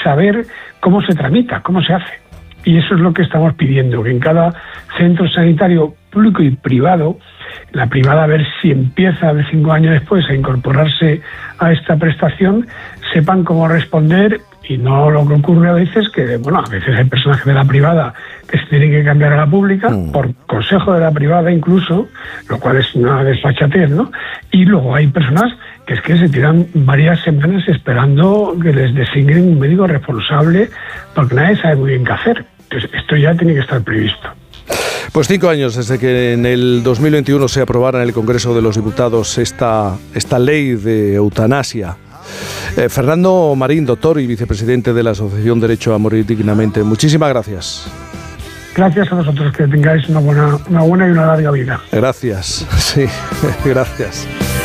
saber cómo se tramita, cómo se hace. Y eso es lo que estamos pidiendo, que en cada centro sanitario público y privado, la privada a ver si empieza de 5 años después a incorporarse a esta prestación, sepan cómo responder y no lo que ocurre a veces, que bueno, a veces hay personajes de la privada que se tienen que cambiar a la pública, por consejo de la privada incluso, lo cual es una desfachatez, ¿no? Y luego hay personas que es que se tiran varias semanas esperando que les designen un médico responsable porque nadie sabe muy bien qué hacer. Entonces, esto ya tiene que estar previsto. Pues 5 años desde que en el 2021 se aprobara en el Congreso de los Diputados esta ley de eutanasia. Fernando Marín, doctor y vicepresidente de la Asociación Derecho a Morir Dignamente, muchísimas gracias. Gracias a vosotros, que tengáis una buena y una larga vida. Gracias, sí, gracias.